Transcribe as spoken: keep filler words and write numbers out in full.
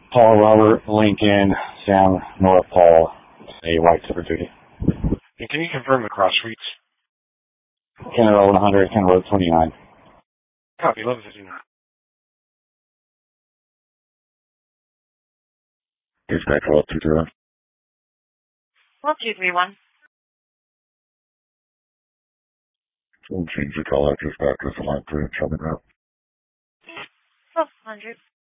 Paul Robert Lincoln Sam North Paul, a white Super Duty. And can you confirm the cross suites? Kennedy Road one hundred, Kennedy Road twenty-nine. Copy, eleven fifty-nine. Dispatch twelve two three one. twelve two three one. We'll change the call out dispatch to line three and show me that. twelve hundred.